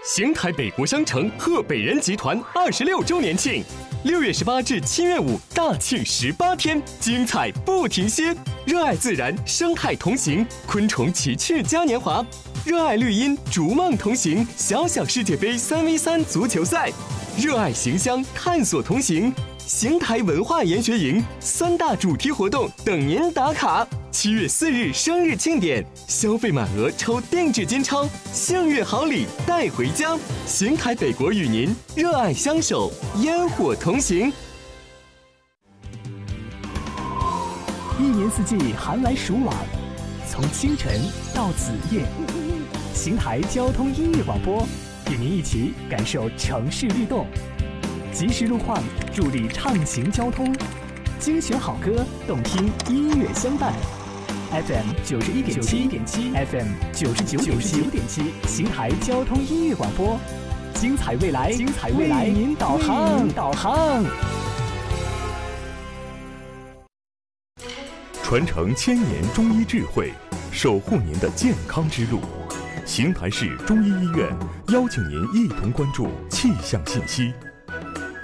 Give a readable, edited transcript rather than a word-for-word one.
邢台北国商城贺北人集团26周年庆，6月18至7月5大庆18天，精彩不停歇。热爱自然，生态同行，昆虫奇趣嘉年华；热爱绿荫，逐梦同行，小小世界杯3v3足球赛；热爱形香，探索同行。邢台文化研学营3大主题活动等您打卡。7月4日生日庆典，消费满额抽定制金钞，幸运好礼带回家。邢台北国与您热爱相守，烟火同行。 一年四季寒来暑往，从清晨到子夜，邢台交通音乐广播与您一起感受城市律动，及时路况助力畅行交通，精选好歌，动听音乐相伴。FM 91.7 FM 99.7，邢台交通音乐广播，精彩未来，为您导航。 传承千年中医智慧，守护您的健康之路。邢台市中医医院邀请您一同关注气象信息。